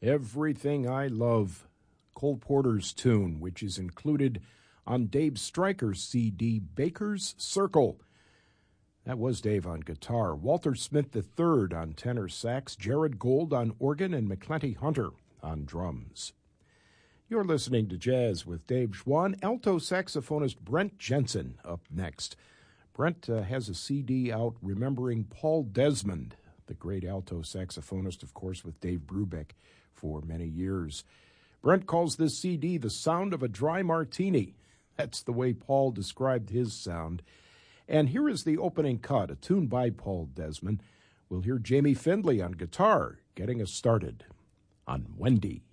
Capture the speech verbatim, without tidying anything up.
Everything I Love, Cole Porter's tune, which is included on Dave Stryker's C D, Baker's Circle. That was Dave on guitar, Walter Smith the third on tenor sax, Jared Gold on organ, and McClenty Hunter on drums. You're listening to Jazz with Dave Schwann. Alto saxophonist Brent Jensen up next. Brent uh, has a C D out remembering Paul Desmond, the great alto saxophonist, of course, with Dave Brubeck for many years. Brent calls this C D the sound of a dry martini. That's the way Paul described his sound. And here is the opening cut, a tune by Paul Desmond. We'll hear Jamie Findlay on guitar getting us started on Wendy.